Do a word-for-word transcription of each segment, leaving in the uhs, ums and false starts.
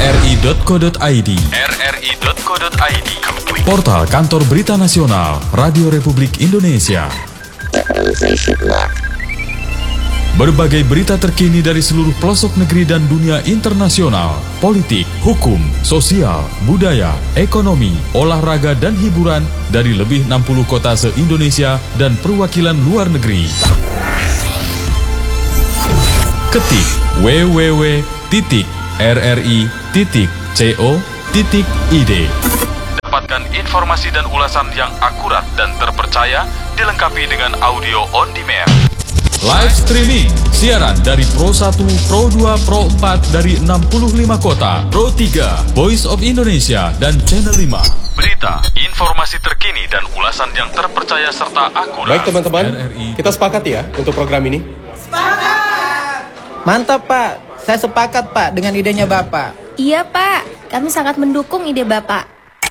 r r i dot co dot i d r r i dot co dot i d Portal Kantor Berita Nasional Radio Republik Indonesia. Berbagai berita terkini dari seluruh pelosok negeri dan dunia internasional, politik, hukum, sosial, budaya, ekonomi, olahraga dan hiburan dari lebih enam puluh kota se-Indonesia dan perwakilan luar negeri. Ketik w w w titik r r i titik co titik i d. Dapatkan informasi dan ulasan yang akurat dan terpercaya dilengkapi dengan audio on demand. Live streaming, siaran dari Pro satu, Pro dua, Pro empat dari enam puluh lima kota, Pro tiga, Voice of Indonesia, dan Channel lima. Berita, informasi terkini, dan ulasan yang terpercaya serta akurat. Baik teman-teman, R R I. Kita sepakat ya untuk program ini? Sepakat! Mantap Pak, saya sepakat Pak dengan idenya Bapak. Iya Pak, kami sangat mendukung ide Bapak.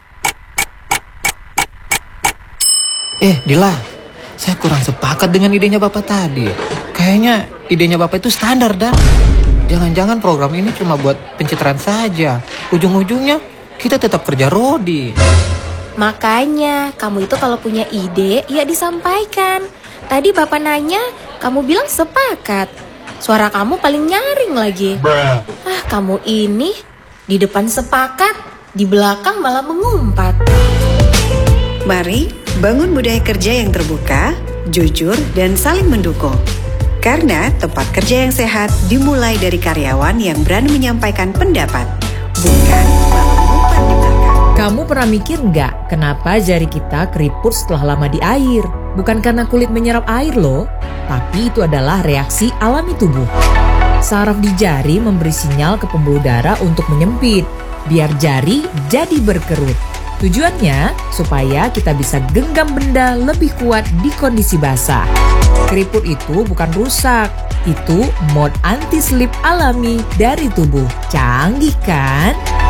Eh Dila, saya kurang sepakat dengan idenya Bapak tadi. Kayaknya idenya Bapak itu standar dah. Jangan-jangan program ini cuma buat pencitraan saja. Ujung-ujungnya kita tetap kerja rodi. Makanya kamu itu kalau punya ide ya disampaikan. Tadi Bapak nanya, kamu bilang sepakat. Suara kamu paling nyaring lagi. Bruh. Ah kamu ini di depan sepakat, di belakang malah mengumpat. Mari bangun budaya kerja yang terbuka, jujur, dan saling mendukung. Karena tempat kerja yang sehat dimulai dari karyawan yang berani menyampaikan pendapat, bukan mengumpat di belakang. Kamu pernah mikir nggak kenapa jari kita keriput setelah lama di air? Bukan karena kulit menyerap air loh, tapi itu adalah reaksi alami tubuh. Saraf di jari memberi sinyal ke pembuluh darah untuk menyempit, biar jari jadi berkerut. Tujuannya supaya kita bisa genggam benda lebih kuat di kondisi basah. Keriput itu bukan rusak, itu mode anti-slip alami dari tubuh. Canggih kan?